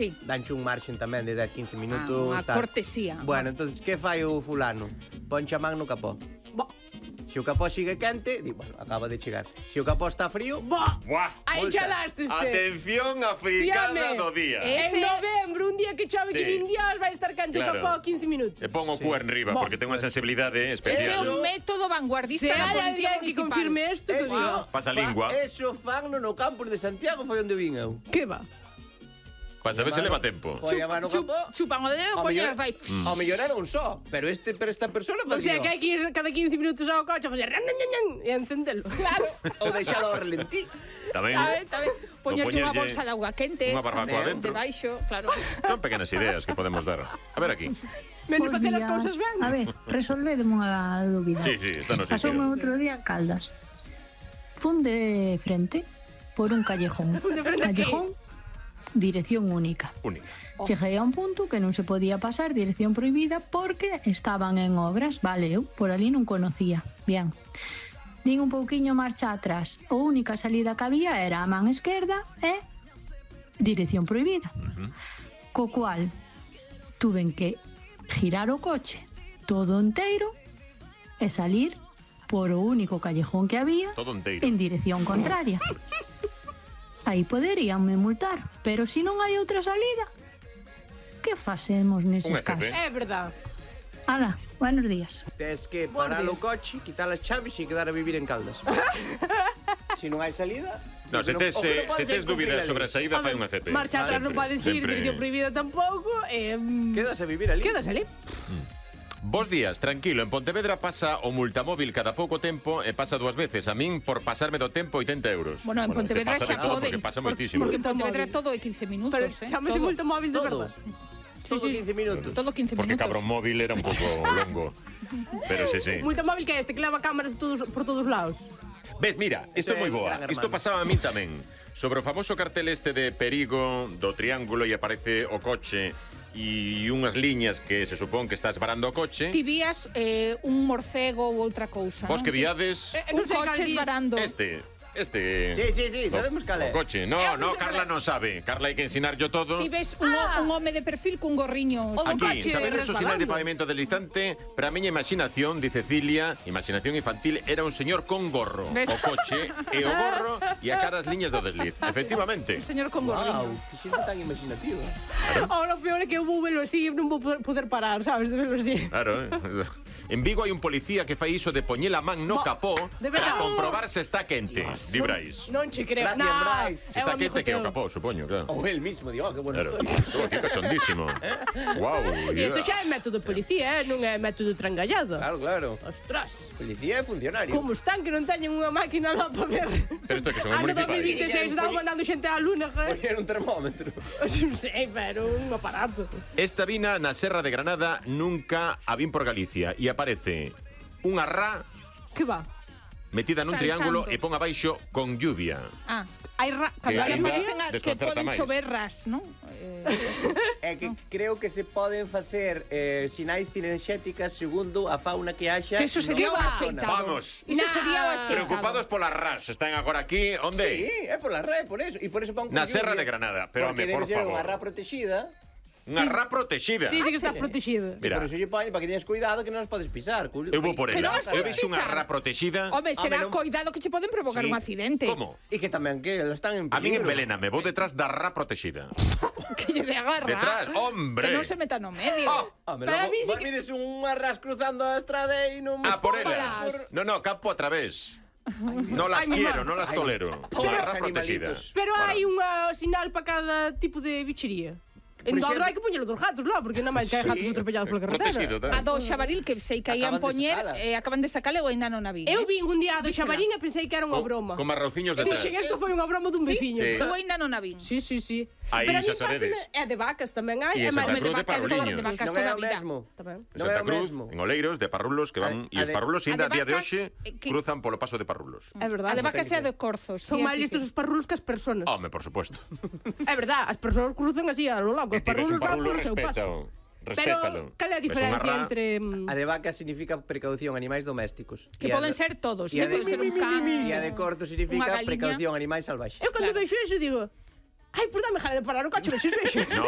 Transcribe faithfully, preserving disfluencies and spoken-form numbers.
Sí. Danche un marxen tamén de dez a quince minutos. Ah, unha cortesía. Bueno, entonces, que fai o fulano? Ponche a man no capó. Bo. Se o capó sigue quente, di, bueno, acaba de chegar. Se o capó está frío, Bo. Buah. Aí Multa. chalaste este. Atención a Sí, fricada home. do día. Ese- En novembro, un día que chove Sí. que nin Dios, vai estar cante Claro. o capó quince minutos. E pon o cu en riba, Bo. porque ten unha sensibilidade Ese é especial. un método vanguardista Se da hai Policía alguén que Municipal. confirme isto, que eso, diga. Pasa lingua. Eso fagno no campus de Santiago foi onde vin eu. Que va? Para saber se leva tempo. Foi a man no Chup- capó. Chupan o dedo, Ao coño, mellor- vai. Ao mellor era un só, pero este pero esta persona O sea, facía. que hai que ir cada quince minutos ao coche a facer ran, ran, ran, e encendelo. Claro. Ou deixalo ao relentí. Tamén Sabe, sabe. Poñerlle unha poñerlle bolsa de agua quente. unha barbacoa tamén, dentro. Debaixo, claro. son pequenas ideas que podemos dar. A ver aquí. Menos Bos facer as días. cousas ben. A ver, resolvedeme unha dúbida. Sí, sí, está no Pasoume sitio. outro día en Caldas. Fun de frente por un callejón. Fun de frente a qué? Callejón, dirección única. Única. Cheguei a un punto que non se podía pasar, dirección prohibida, porque estaban en obras. Vale, eu por ali non conocía. Bien. Din un pouquiño marcha atrás. A única salida que había era a man esquerda e dirección prohibida. Co cual tuven que girar o coche todo enteiro e salir por o único callejón que había Todo enteiro. en dirección contraria. Aí poderíanme multar, pero se non hai outra salida, que facemos neses Un F P. casos? É verdad. Ala, buenos días. Tes que Bons parar o días. coche, quitar as chaves e quedar a vivir en Caldas. Se non hai salida... No, o que se tes, o que eh, non podes se é tes cumprir dúbidas a sobre a lei. saída, fai un F P. Marcha atrás non Sempre, podes ir, sempre. dirección prohibida tampouco. E, mm, Quedas a vivir ali. Quedas ali. Bos días, tranquilo. En Pontevedra pasa o multamóvil cada pouco tempo e pasa dúas veces. A min, por pasarme do tempo, oitenta euros. Bueno, en es que Pontevedra pasa de xa todo, pode. Porque pasa Por- moitísimo. Porque en Pontevedra Móvil. todo é quince minutos, Pero eh. chámase Todo. multa móvil de Todo. verdad. Todo quince minutos. Todo quince Porque minutos. cabrón móvil era un pouco longo. Pero sí, sí. Multa móvil que é este, que leva cámaras todos, por todos lados. Ves, mira, isto é moi boa. Gran Isto Hermano. pasaba a min tamén. Sobre o famoso cartel este de perigo do triángulo e aparece o coche e unhas liñas que se supón que estás varando o coche. Ti vías eh, un morcego ou outra cousa. Vos non? que viades Eh, Un non sei cal coche vías. esvarando. este, este... Sí, sí, sí, do- sabemos cal é. O coche. No, Eu no, non sei Carla cal é. non sabe. Carla hai que ensinarlle todo. Ti ves un, Ah. un home de perfil cun gorriño. O do Aquí, coche sabedes o sinal de resbalando. pavimento deslizante? Para a miña imaginación, dice Cilia, imaginación infantil, era un señor con gorro. ¿Ves? O coche e o gorro e a cara as liñas do desliz. Efectivamente. Un señor con Wow, gorriño. que xente tan imaginativa. Ahora o peor é que eu vou velo así e non vou poder- poder parar, sabes, de velo así. Claro, eh. En Vigo hai un policía que fai iso de poñer a man no Bo- capó de para verdad. comprobar se está quente. Di Brais. Non che creo. Gracias, Nah, Brais. Se é está un amigo quente que é o teu. capó, supoño, claro. Ou el mismo, digo, oh, que bueno Claro, estoy. estou aquí cachondísimo. Guau. E isto xa é método de policía, eh? Non é método trangallado. Claro, claro. Ostras. Policía é funcionario. Como están que non teñen unha máquina lá para ver? Pero isto que son Ano municipais. dos mil veintiséis estaba mandando xente á luna, que... Poñer un termómetro. Non sei, pero un aparato. Esta vina na Serra de Granada nunca a vin por Galicia e aparece unha rá Que va? metida nun Saltando. triángulo e pon abaixo con lluvia. Ah, Hai ra... Que que ainda aparecen a, que desconcerta poden máis. chover ras, non? Eh, É que creo que se poden facer eh, sinais cinexéticas segundo a fauna que haxa. Que eso sería no o na axeitado. zona. Vamos. Iso Nah. sería o axeitado. Preocupados polas rás. Están agora aquí, onde? Sí, é por la red, por eso. E por eso pon con Na Serra lluvia. de Granada. Pero, Porque home, por debe ser favor. unha rá protexida. Unha rá protexida. Dice que Ah, está sí. protegido. E Mira. por eso lle poñen para que teñas cuidado que non os podes pisar. Cul- Eu vou por Que ela. non as Eu podes vexo unha pisar. rá protexida. Home, será Home, non- coidado que che poden provocar Sí. un accidente. Como? E que tamén que elas están en A min peligro. enveléname, vou detrás da rá protexida. Que lle de agarra. Detrás, hombre. Que non se meta no medio. Oh, Home, Para logo, mí sí vos que- vides un arras cruzando a estrada e non... a por Hola. ela. No, no, campo a través. No las Ay, quiero, mamá. no las Ay, tolero. pobres Unha rá protexida. animalitos. Pero Bueno. hai unha sinal para cada tipo de bichería. En Por Dodro exemplo- hai que poñelo dos gatos lá, porque non máis que hai gatos Sí, atropellados pola Protegido, carretera. A tamén. do xabaril que sei que ian Acaban de poñer, sacala. eh, acaban de sacala ou ainda non a vi. Eu eh? vi un día a do Díxela. xabarín e pensei que era unha Con- broma. Con marrociños E detrás. dixen, isto foi unha broma dun veciño. Sí. Eu ainda non a vi. Sí, sí, sí. Aí Pero a xa mí sabedes. pásame- E de vacas tamén hai. E e en Santa máis- Cruz de vacas, todas Parruliños. de vacas Non toda é a o vida. mesmo. Tamén. En Non é Santa o Cruz, mesmo. en Oleiros, de Parrulos, que van... E Ah, os de- parrulos a de ainda a día de vacas, hoxe eh, que- cruzan polo paso de Parrulos. É verdade. A de vacas e a de corzos. Son sí, máis sí, listos sí. os parrulos que as persoas. Home, por supuesto. É verdade, as persoas cruzan así a lo loco. E Os ti ves un parrulos van parrulo, polo seu paso. respétalo. Pero, Respétalo. cal é a Ves unha diferencia rá- entre... mm, A de vaca significa precaución, animais domésticos. Que E a poden de- ser todos, e eh, a de- pode ser un can. E a de corto Unha significa galiña. precaución, animais salvaxes. Eu cando Claro. vexo eso digo... Ai, por dame jale de parar o coche, vexes vexo. No,